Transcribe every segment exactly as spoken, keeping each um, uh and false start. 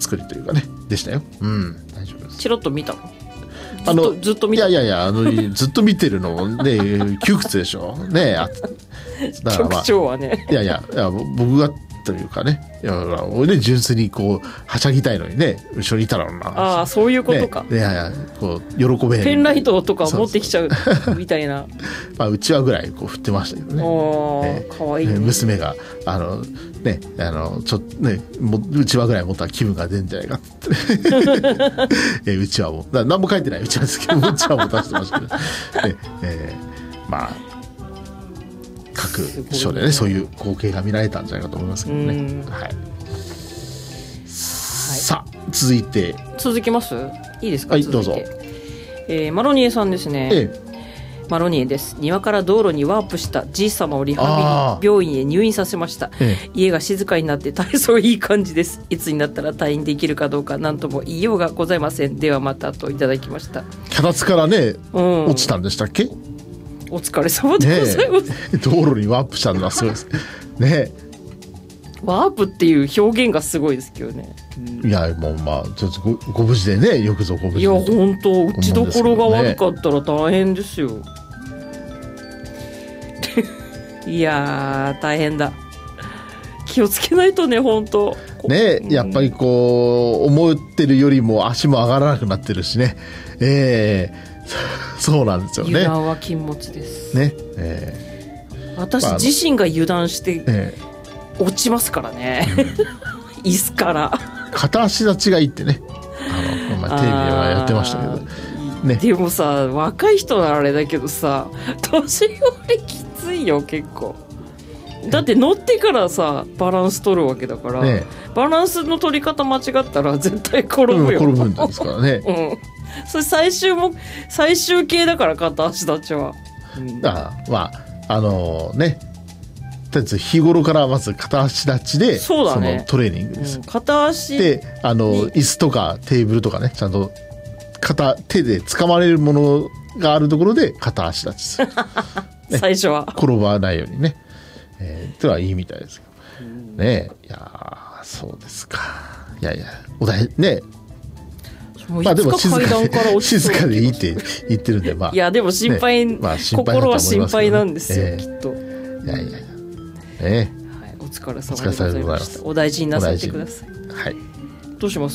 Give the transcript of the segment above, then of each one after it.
作りというかねでしたよ。うん、大丈夫です。 チロッと見たの？ あのずっと見た。 いやいやいやあのずっと見てるのね窮屈でしょね。あだから、まあ、 局長はねいやいやいや僕がというかね、いや俺ね純粋にこうはしゃぎたいのにね後ろにいたらな。 ああそういうことか、 ね、いやいやこう喜べへん。 ペンライトとか持ってきちゃうみたいなまあうちわぐらいこう振ってましたけどね。 おー、 えー、 かわいいね。 娘があのねあのちょっとねもうちわぐらい持ったら気分が出るんじゃないかってえー、うちわもだ何も書いてないうちわですけどうちわも出してましたけど、ねえー、まあ各所でねそういう光景が見られたんじゃないかと思いますけどね。はい、はい、さあ続いて続きますいいですか？ はい、 続いてどうぞ。 えー、マロニエさんですね。 ええマロニエです。庭から道路にワープしたじい様をリハビリ病院へ入院させました、ええ、家が静かになって大層いい感じです。いつになったら退院できるかどうか何とも言いようがございません。ではまたといただきました。 脚立からね、うん、落ちたんでしたっけ？ お疲れ様でございます、 ね、道路にワープしたのはすごいですね。 ワープっていう表現がすごいですけどね、 うん、いやもうまあちょっと ご, ご無事でねよくぞご無事で。いや本当打ちどころが悪かったら大変ですよいや大変だ。気をつけないとね本当ね、やっぱりこう思ってるよりも足も上がらなくなってるしね、えー、そうなんですよね。 油断は禁物ですね、えー、私自身が油断して落ちますからね、えー、椅子から片足立ちがいいってねあの、まあ、テレビではやってましたけどね。 でもさ若い人ならあれだけどさ年寄りきついよ結構。だって乗ってからさバランス取るわけだから、ね、バランスの取り方間違ったら絶対転ぶよ、 うん、転ぶんですからね、 うん、それ最終も最終形だから片足立ちは、 うん、あまああのー、ねとりあえず日頃からまず片足立ちでそうだ、ね、 そのトレーニングです、 うん、片足であの椅子とかテーブルとかねちゃんと片手で掴まれるものがあるところで片足立ちする、ね、 最初は転ばないようにね、えー、とはいいみたいですけど、うん、ねいやそうですか。いやいやお題ねまあでも静かで静かでいいって言ってるんで、まあ、 いやでも心配、ねまあ、心配心は心配なんですよ、えー、きっと。 いやいやいや、ねはい、お疲れ様でございました。お大事になさってください。はい。どうします？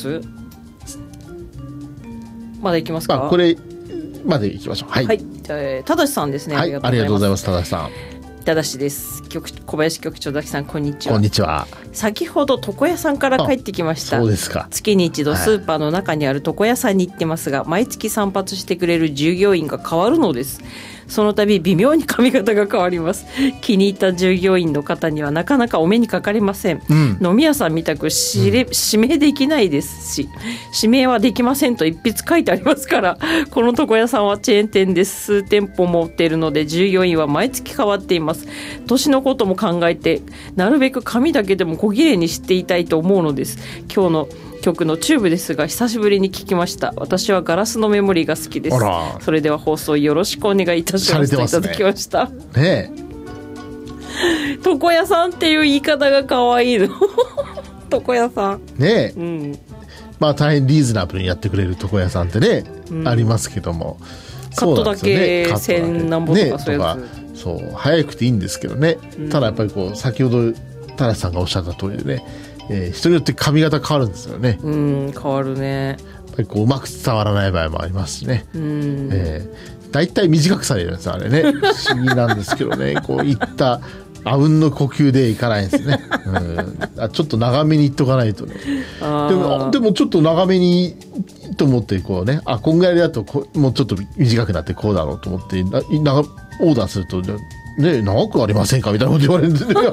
まだ行きますか？ まあ、これまで行きましょう。はい。 はい、じゃあただしさんですね。 はい、ありがとうございます。ただしさん。 ただしです。局小林局長、崎さん、こんにちは。 こんにちは。 先ほど床屋さんから帰ってきました。 そうですか。 月に一度スーパーの中にある床屋さんに行ってますが、毎月散髪してくれる従業員が変わるのです。その度微妙に髪型が変わります。気に入った従業員の方にはなかなかお目にかかりません、うん、飲み屋さんみたくしれ、うん、指名できないですし、指名はできませんと一筆書いてありますから。この床屋さんはチェーン店で数店舗持っているので従業員は毎月変わっています。年のことも考えてなるべく髪だけでも小綺麗にしていたいと思うのです。今日の曲のチューブですが久しぶりに聞きました。私はガラスのメモリーが好きです。それでは放送よろしくお願いいたしますといただきました。 ねえ床屋さんっていう言い方が可愛いの床屋さんねえ、うん、まあ大変リーズナブルにやってくれる床屋さんってね、うん、ありますけども、 カットだけ千何本とかそういうやつ、 ね、そう早くていいんですけどね、うん、ただやっぱりこう先ほど田中さんがおっしゃった通りでね、えー、人によって髪型変わるんですよね。 うん変わるね。 やっぱりこううまく伝わらない場合もありますしね、うんえー、だいたい短くされるんですあれね不思議なんですけどねこういったあうんの呼吸でいかないんですね、うん、あちょっと長めにいっとかないとね。でも、でもちょっと長めにと思ってこうねあこんぐらいだとこもうちょっと短くなってこうだろうと思ってななオーダーするとね長くありませんかみたいなこと言われるんでね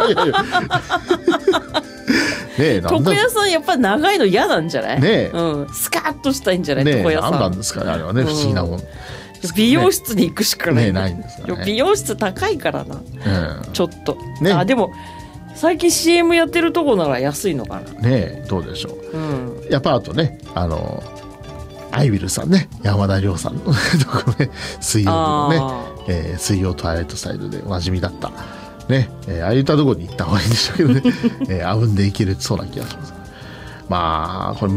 ね、 床屋さんやっぱり長いの嫌なんじゃない？ ね、 うん、スカッとしたいんじゃない？ ね、 床屋さん何なんですかねあれはね、うん、不思議なもん。 美容室に行くしかない、 ね、ないんですかね。 美容室高いからな、うん、ちょっと、 ね、 あでも最近 シーエム やってるとこなら安いのかな。 ねどうでしょう、うん、やっぱあとねあのアイビルさんね山田亮さんのとこね水曜日のね、えー、水曜トワイライトスタイルでおなじみだったね、えー、ああいったところに行った方がいいんでしょうけどね、えー、あうんでいけるそうな気がします。まあこれ